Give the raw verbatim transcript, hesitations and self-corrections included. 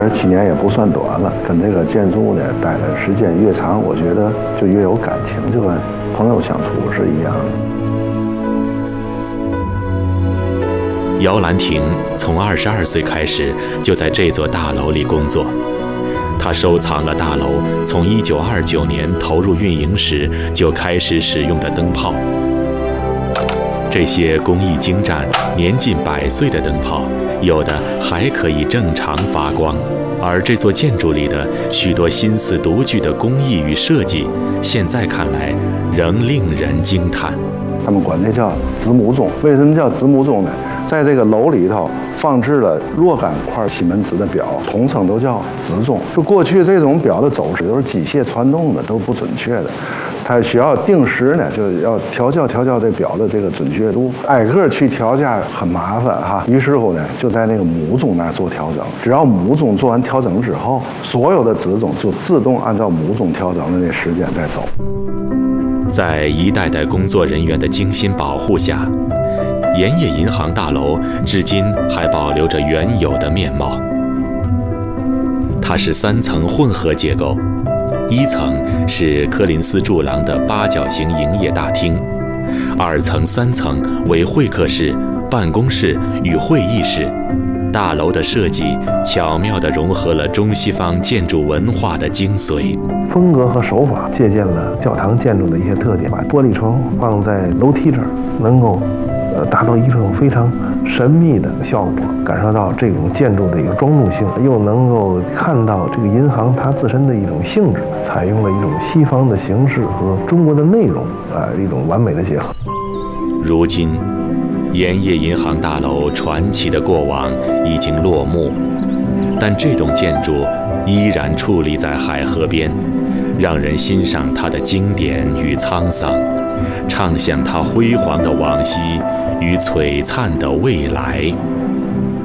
七年也不算短了，跟这个建筑呢待的时间越长，我觉得就越有感情，就跟朋友相处是一样的。姚兰亭从二十二岁开始就在这座大楼里工作，他收藏了大楼从一九二九年投入运营时就开始使用的灯泡。这些工艺精湛、年近百岁的灯泡，有的还可以正常发光。而这座建筑里的许多心思独具的工艺与设计，现在看来仍令人惊叹。 他们管这叫子母钟。为什么叫子母钟呢？在这个楼里头放置了若干块西门子的表，统称都叫子钟。就过去这种表的走势都是机械传动的，都不准确的。它需要定时呢，就要调校调校这表的这个准确度，挨个去调价很麻烦哈。于是乎呢，就在那个母钟那儿做调整。只要母钟做完调整之后，所有的子钟就自动按照母钟调整的那时间在走。 在一代代工作人员的精心保护下，盐业银行大楼至今还保留着原有的面貌。它是三层混合结构。一层是柯林斯柱廊的八角形营业大厅，二层、三层为会客室、办公室与会议室。大楼的设计巧妙地融合了中西方建筑文化的精髓， 风格和手法借鉴了教堂建筑的一些特点，把玻璃窗放在楼梯这儿，能够呃达到一种非常神秘的效果，感受到这种建筑的一个庄重性，又能够看到这个银行它自身的一种性质，采用了一种西方的形式和中国的内容啊、呃、一种完美的结合。 如今盐业银行大楼传奇的过往已经落幕，但这栋建筑依然矗立在海河边，让人欣赏它的经典与沧桑，畅想它辉煌的往昔与璀璨的未来。